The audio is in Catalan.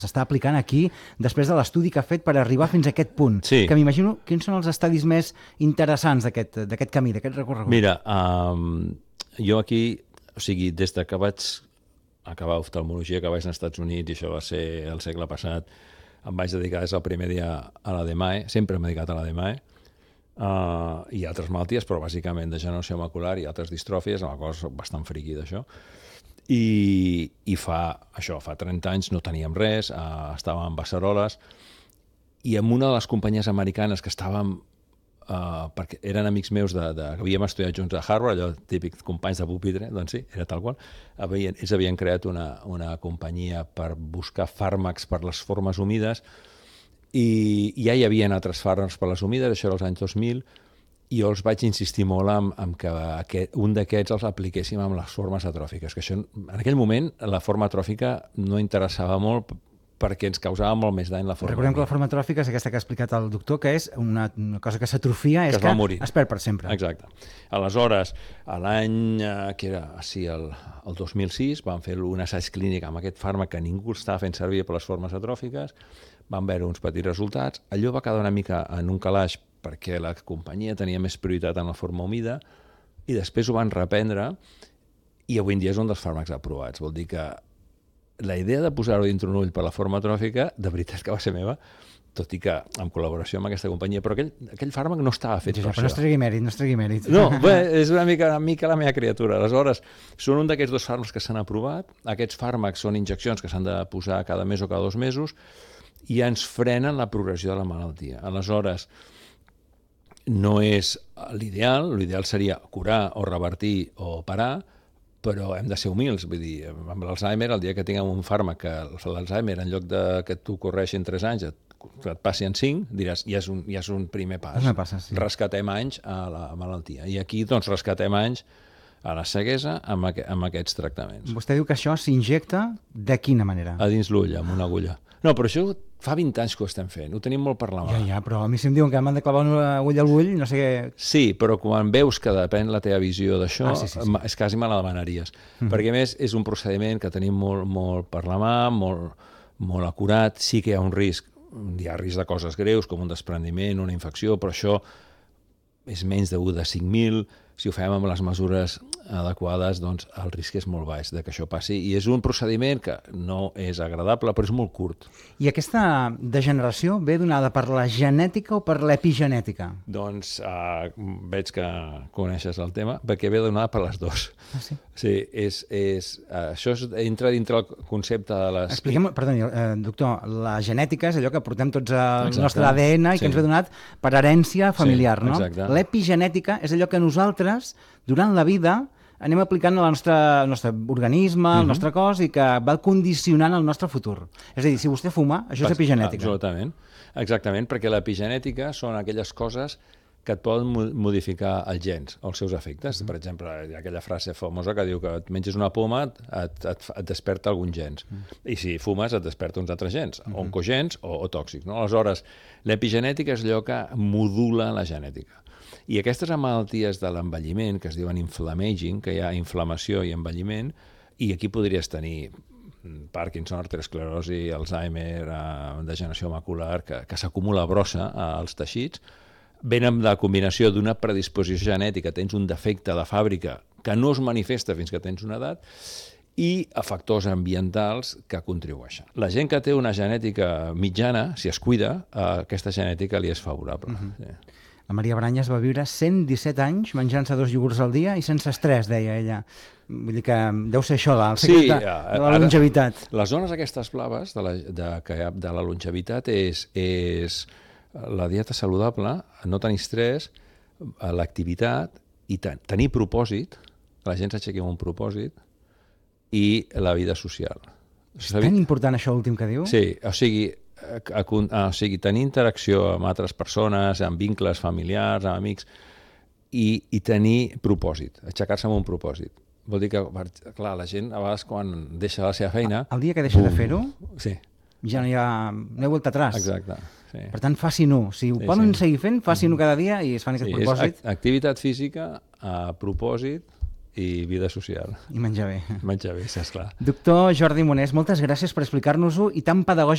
s'està aplicant aquí després de l'estudi que ha fet per arribar fins a aquest punt. Sí. Que m'imagino quins són els estadis més interessants d'aquest camí, d'aquest recorregut. Mira, jo aquí, o sigui, des de que vaig acabar oftalmologia, que vaig als Estats Units, i això va ser el segle passat, em vaig dedicar des del primer dia a la DMAE, sempre m'he dedicat a la DMAE, i altres malalties, però bàsicament degeneració macular i altres distròfies, una cosa bastant friqui d'això. I fa 30 anys no teníem res, estàvem en beceroles, i amb una de les companyies americanes que estàvem, perquè eren amics meus que havíem estudiat junts a Harvard, allò típic companys de pupitre, doncs sí, era tal qual, ells havien creat una companyia per buscar fàrmacs per les formes humides, i ja hi havia altres fàrmacs per les humides, això era als anys 2000, i jo els vaig insistir molt en que un d'aquests els apliquéssim amb les formes atròfiques, que això, en aquell moment la forma atròfica no interessava molt perquè ens causava molt més dany la forma. Recordem que la forma atròfica és aquesta que ha explicat el doctor, que és una cosa que s'atrofia, és que es perd per sempre. Exacte. Aleshores, l'any que era el 2006, vam fer un assaig clínic amb aquest fàrmac que ningú estava fent servir per les formes atròfiques, vam veure uns petits resultats, allò va quedar una mica en un calaix perquè la companyia tenia més prioritat en la forma humida, i després ho van reprendre, i avui en dia és un dels fàrmacs aprovats. Vol dir que la idea de posar-ho dintre un ull per la forma atròfica, de veritat que va ser meva, tot i que en col·laboració amb aquesta companyia, però aquell fàrmac no estava fet per això. Però no es tregui mèrit. No, és una mica la meva criatura. Aleshores, són un d'aquests dos fàrmacs que s'han aprovat. Aquests fàrmacs són injeccions que s'han de posar cada mes o cada 2 mesos i ens frenen la progressió de la malaltia. Aleshores, no és l'ideal seria curar o revertir o parar, però hem de ser humils. Vull dir, amb l'Alzheimer, el dia que tinguem un fàrmac que l'Alzheimer, en lloc de que tu correixi en 3 anys, et passi en 5, diràs, ja és un primer pas. Sí. Rescatem anys a la malaltia. I aquí, doncs, rescatem anys a la ceguesa amb aquests tractaments. Vostè diu que això s'injecta de quina manera? A dins l'ull, amb una agulla. No, però això fa 20 anys que ho estem fent, ho tenim molt per la mà. Ja, però a mi si em diuen que m'han de clavar una agulla al ull, no sé què... Sí, però quan veus que depèn la teva visió d'això, és quasi me la demanaries. Perquè, a més, és un procediment que tenim molt per la mà, molt acurat, sí que hi ha un risc, hi ha risc de coses greus, com un desprendiment, una infecció, però això és menys de 1 de 5.000, si ho fem amb les mesures adequades, doncs el risc és molt baix de que això passi, i és un procediment que no és agradable, però és molt curt. I aquesta degeneració ve donada per la genètica o per l'epigenètica? Doncs veig que coneixes el tema, perquè ve donada per les dues. Ah, sí? Sí, això entra dintre el concepte de les... Expliquem, perdoni, doctor, la genètica és allò que portem tots al nostre ADN i que ens ve donat per herència familiar, no? Exacte. L'epigenètica és allò que nosaltres, durant la vida, anem aplicant al nostre organisme, al nostre cos, i que va condicionant el nostre futur. És a dir, si vostè fuma, això és epigenètica. Exactament, perquè l'epigenètica són aquelles coses que et poden modificar els gens o els seus efectes. Per exemple, hi ha aquella frase famosa que diu que et menges una poma, et desperta alguns gens. I si fumes, et desperta uns altres gens, oncogens o tòxics. Aleshores, l'epigenètica és allò que modula la genètica. I aquestes malalties de l'envelliment, que es diuen inflammaging, que hi ha inflamació i envelliment, i aquí podries tenir Parkinson, arteriosclerosi, Alzheimer, degeneració macular, que s'acumula brossa als teixits, venen de la combinació d'una predisposició genètica, tens un defecte de fàbrica que no es manifesta fins que tens una edat, i a factors ambientals que contribueixen. La gent que té una genètica mitjana, si es cuida, aquesta genètica li és favorable. La Maria Brañas va viure 117 anys menjant-se 2 iogurts al dia i sense estrès, deia ella. Vull dir que deu ser això, el secret de la longevitat. Les zones aquestes blaves de la longevitat és la dieta saludable, no tenir estrès, l'activitat i tenir propòsit, que la gent s'aixequi amb un propòsit, i la vida social. És tan important això últim que diu? Sí, o sigui, tenir interacció amb altres persones, amb vincles familiars, amb amics, i tenir propòsit, aixecar-se amb un propòsit. Vol dir que, clar, la gent a vegades quan deixa la seva feina... El dia que deixa de fer-ho, sí, ja no hi ha volta atràs. Exacte. Sí. Per tant, facin-ho. Si ho poden seguir fent, facin-ho cada dia i es fan aquest propòsit. És activitat física, propòsit i vida social. I menjar bé. Menjar bé, sí, esclar. Doctor Jordi Monés, moltes gràcies per explicar-nos-ho i tan pedagògic